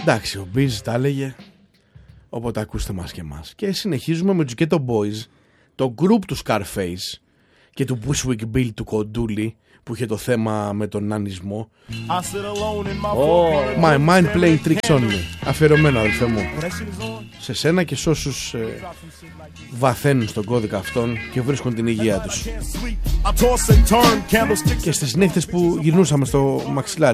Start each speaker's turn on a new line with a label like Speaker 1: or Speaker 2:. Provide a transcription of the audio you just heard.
Speaker 1: Εντάξει, ο Μπίζ τα έλεγε, οπότε ακούστε μας και εμάς. Και συνεχίζουμε με τους Ghetto Boys, το group του Scarface και του Bushwick Bill του Κοντούλη, που είχε το θέμα με τον νανισμό. My mind playing tricks on me. Αφιερωμένο, αδελφέ μου, σε σένα και σε όσους βαθαίνουν στον κώδικα αυτόν και βρίσκουν την υγεία τους. Και στις νύχτες που γυρνούσαμε στο μαξιλάρι